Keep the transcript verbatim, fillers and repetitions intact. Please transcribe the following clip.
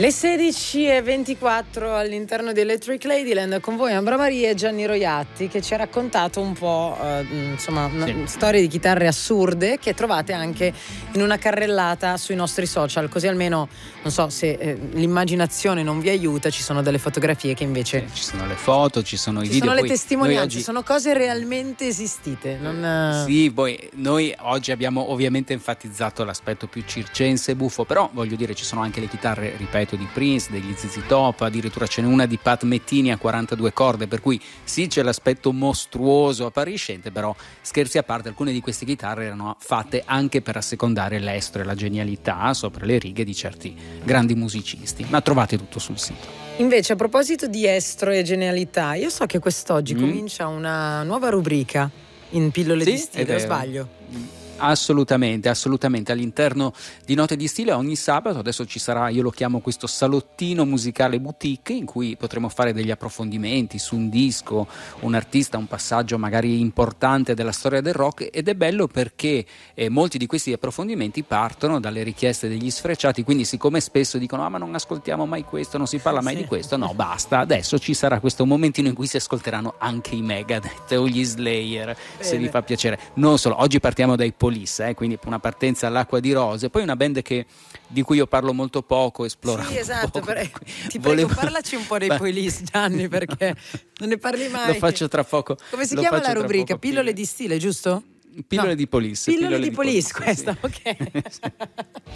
Le sedici e ventiquattro all'interno di Electric Ladyland, con voi Ambra Maria e Gianni Roiatti, che ci ha raccontato un po' eh, insomma una Sì. storie di chitarre assurde che trovate anche in una carrellata sui nostri social, così almeno non so se eh, l'immaginazione non vi aiuta, ci sono delle fotografie che invece Sì, ci sono le foto, ci sono i ci video. sono le poi testimonianze, oggi... sono cose realmente esistite. Non... Sì, poi noi oggi abbiamo ovviamente enfatizzato l'aspetto più circense e buffo, però voglio dire ci sono anche le chitarre, ripeto, di Prince, degli Z Z Top, addirittura ce n'è una di Pat Metheny a quarantadue corde, per cui sì, c'è l'aspetto mostruoso appariscente, però scherzi a parte, alcune di queste chitarre erano fatte anche per assecondare l'estro e la genialità sopra le righe di certi grandi musicisti, ma trovate tutto sul sito. Invece, a proposito di estro e genialità, io so che quest'oggi Mm. comincia una nuova rubrica in Pillole Sì, di Stile, ed o è- sbaglio? Assolutamente, assolutamente. All'interno di Note di Stile ogni sabato adesso ci sarà, io lo chiamo questo salottino musicale boutique, in cui potremo fare degli approfondimenti su un disco, un artista, un passaggio magari importante della storia del rock, ed è bello perché eh, molti di questi approfondimenti partono dalle richieste degli sfrecciati, quindi siccome spesso dicono ah ma non ascoltiamo mai questo, non si parla mai Sì. di questo, no basta, adesso ci sarà questo momentino in cui si ascolteranno anche i Megadeth o gli Slayer, se Bene. vi fa piacere. Non solo, oggi partiamo dai Police, eh, quindi una partenza all'acqua di rose, poi una band che, di cui io parlo molto poco, esploro Sì, esatto, poco, pre- per cui ti volevo- prego, parlaci un po' dei Ma- Police, Gianni, perché non ne parli mai. Lo faccio tra poco. Come si lo chiama faccio la tra rubrica? poco. Pillole di stile, giusto? Pillole No. di Police. Pillole di Police, sì. questa, ok.